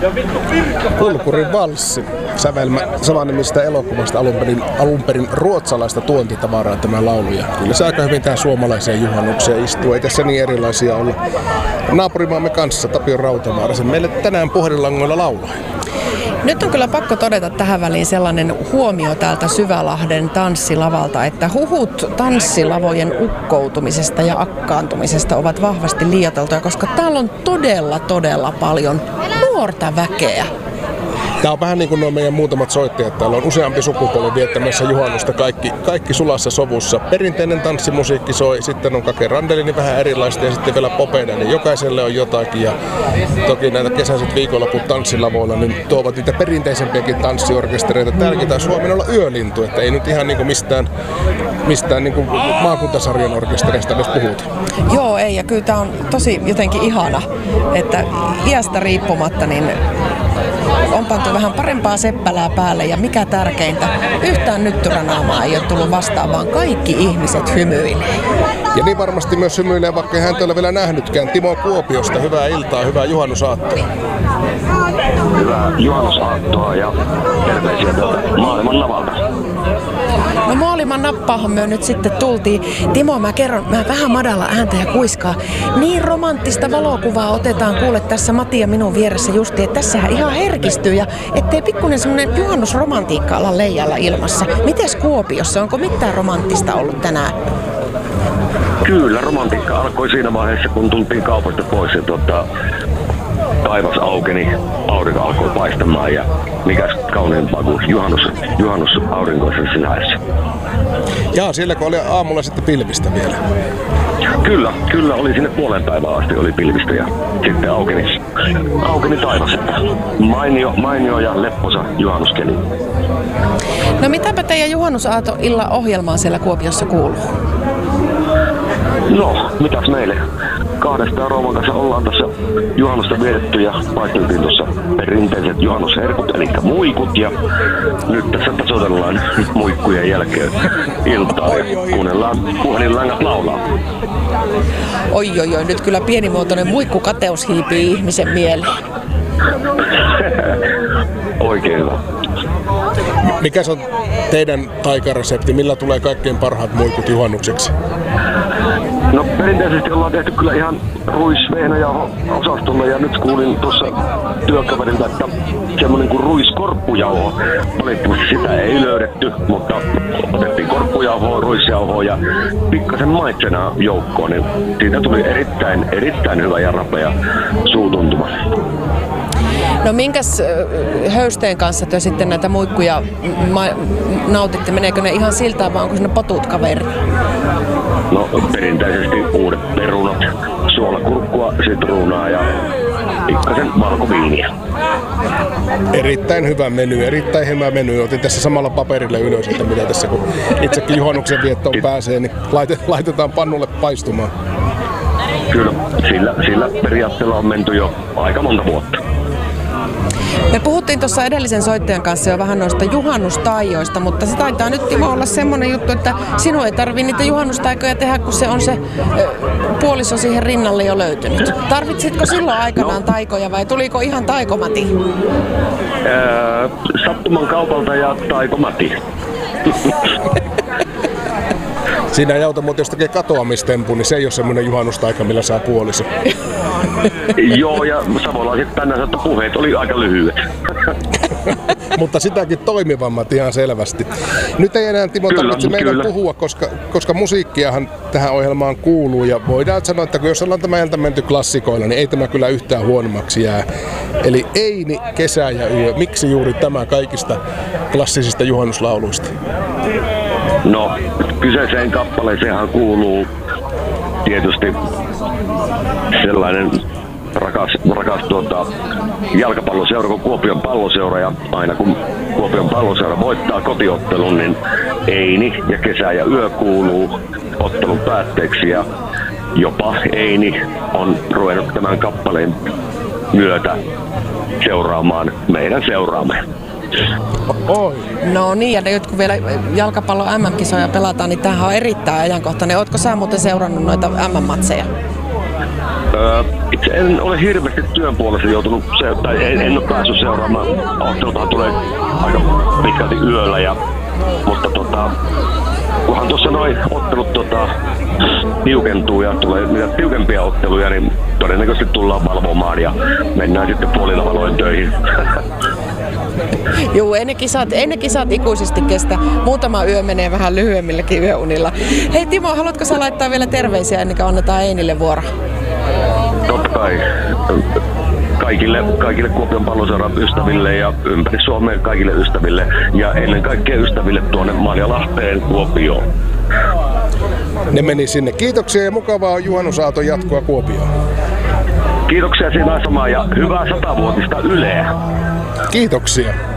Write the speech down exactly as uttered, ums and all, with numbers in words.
Kulkurin valssi, sävelmä samannimistä elokuvasta, alun perin, alun perin ruotsalaista tuontitavaraa tämä laulu. Ja kyllä se aika hyvin tähän suomalaiseen juhannukseen istuu, ei tässä niin erilaisia olla. Naapurimaamme kanssa Tapio Rautavaarasen meille tänään puhelinlangoilla laulaa. Nyt on kyllä pakko todeta tähän väliin sellainen huomio täältä Syvälahden tanssilavalta, että huhut tanssilavojen ukkoutumisesta ja akkaantumisesta ovat vahvasti liioiteltuja, koska täällä on todella, todella paljon nuorta väkeä. Tämä on vähän niin kuin nuo meidän muutamat soittajat. Täällä on useampi sukupolvi viettämässä juhannusta, kaikki, kaikki sulassa sovussa. Perinteinen tanssimusiikki soi, sitten on Kake Randellini vähän erilaista ja sitten vielä popeina, niin jokaiselle on jotakin. Ja toki näitä kesäiset viikonloput tanssilavoilla niin tuovat niitä perinteisempiäkin tanssiorkestereita. Täälläkin taas Suomen olla yölintu, että ei nyt ihan niin kuin mistään, mistään niin kuin maakuntasarjan orkestereista edes puhuta. Joo, ei, ja kyllä tämä on tosi jotenkin ihana, että iästä riippumatta niin on pantu vähän parempaa seppälää päälle ja mikä tärkeintä, yhtään nyttyränaamaa ei ole tullut vastaan, vaan kaikki ihmiset hymyilee. Ja niin varmasti myös hymyilee, vaikka ei häntä ole vielä nähnytkään. Timo Kuopiosta, hyvää iltaa, hyvää juhannusaattoa. Hyvää juhannusaattoa ja terveisiä tuolta maailman navalta. No maailman nappaahan me nyt sitten tultiin. Timo, mä kerron, mä vähän madalla ääntä ja kuiskaa. Niin romanttista valokuvaa otetaan, kuule tässä Matti ja minun vieressä justi, että tässähän ihan herkistyy ja ettei pikkuinen semmoinen juhannusromantiikka ala leijalla ilmassa. Mites Kuopiossa, onko mitään romanttista ollut tänään? Kyllä, romantiikka alkoi siinä vaiheessa, kun tultiin kaupasta pois ja tuota, taivas aukeni, aurinko alkoi paistamaan ja mikäs kauniimpaa kuin juhannus, juhannus aurinkoisessa näessä. Jaa, sielläkö oli aamulla sitten pilvistä vielä? Kyllä, kyllä oli sinne puolen päivään asti oli pilvistä ja sitten aukeni, aukeni taivas. Mainio, mainio ja lepposa juhannuskeli. No mitäpä teidän juhannusaato illan ohjelmaan siellä Kuopiossa kuuluu? No, mitäs meille? Kahdesta Rooman kanssa ollaan tässä juhannusta vietetty ja paisteltiin tuossa perinteiset juhannusherkut, eli muikut. Ja nyt tässä tasoitellaan muikkujen jälkeen iltaa ja kuunnellaan puhelinlangat laulaa. Oi, oi, oi, nyt kyllä pienimuotoinen muikkukateus hiipii ihmisen mieleen. Oikein hyvä. Mikäs on teidän taikaresepti? Millä tulee kaikkein parhaat muikut juhannukseksi? No perinteisesti ollaan tehty kyllä ihan ruisvehnäjauho-osastolla ja nyt kuulin tuossa työkaverilta, että semmoinen kuin ruiskorppujauho. Valitettavasti sitä ei löydetty, mutta otettiin korppujauhoa, ruisjauhoa ja pikkasen maitsena joukkoon, niin siitä tuli erittäin, erittäin hyvä ja rapea suutuntuma. No minkäs höysteen kanssa te sitten näitä muikkuja ma- nautitte? Meneekö ne ihan siltä vai onko sinne potut kaveri? No perinteisesti uudet perunat, suolakurkkua, sitruunaa ja pikkasen valkoviiniä. Erittäin hyvä meny, erittäin hyvä meny. Otin tässä samalla paperille ylös, että mitä tässä kun itsekin juhannuksen viettoon pääsee, niin laitetaan pannulle paistumaan. Kyllä, sillä, sillä periaatteella on menty jo aika monta vuotta. Me puhuttiin tuossa edellisen soittajan kanssa jo vähän noista juhannustaijoista, mutta se taitaa nyt, Timo, olla semmoinen juttu, että sinun ei tarvitse niitä juhannustaikoja tehdä, kun se on se ö, puoliso siihen rinnalle jo löytynyt. Tarvitsitko silloin aikanaan no. taikoja vai tuliko ihan taikomati? Öö, sattuman kaupalta ja taikomati. Siinä ei auta, mutta jos tekee katoamistempu, niin se ei ole semmoinen juhannustaika, millä saa puoliso. Joo, ja savolaiset tänään sanoi, että puheet oli aika lyhyet. Mutta sitäkin toimivammat ihan selvästi. Nyt ei enää, Timo, tarvitse meidän kyllä. puhua, koska, koska musiikkiahan tähän ohjelmaan kuuluu. Ja voidaan sanoa, että jos ollaan tämä ilta menty klassikoilla, niin ei tämä kyllä yhtään huonommaksi jää. Eli Eini, Kesä ja Yö. Miksi juuri tämä kaikista klassisista juhannuslauluista? No, kyseiseen kappaleeseenhan kuuluu tietysti sellainen rakas, rakas tuota, jalkapalloseura kuin Kuopion Palloseura, ja aina kun Kuopion Palloseura voittaa kotiottelun, niin Eini ja Kesä ja Yö kuuluu ottelun päätteeksi, ja jopa Eini on ruvennut tämän kappaleen myötä seuraamaan meidän seuraamme. Oi. No niin, ja nyt kun vielä jalkapallon äm äm-kisoja pelataan, niin tämähän on erittäin ajankohtainen. Ootko sä muuten seurannut noita äm äm-matseja? Öö, itse en ole hirveästi työn puolesta joutunut, se, tai en, en ole päässyt seuraamaan. Ottelutahan tulee aika pitkälti yöllä, ja, mutta tota, kunhan tuossa noin ottelut tota, tiukentuu ja tulee niitä tiukempia otteluja, niin todennäköisesti tullaan valvomaan ja mennään sitten puolilla valoin töihin. Joo, ei ne kisat, ei ne kisat ikuisesti kestä. Muutama yö menee vähän lyhyemmilläkin yöunilla. Hei Timo, haluatko sä laittaa vielä terveisiä ennen kuin annetaan Einille vuoro? Totta kai. Kaikille, kaikille Kuopion Palloseuran ystäville ja ympäri Suomeen kaikille ystäville ja ennen kaikkea ystäville tuonne Marjalahteen Kuopioon. Ne meni sinne. Kiitoksia ja mukavaa juhannusaaton jatkoa Kuopioon. Kiitoksia sinä samaa ja hyvää satavuotista Yleä. Kiitoksia.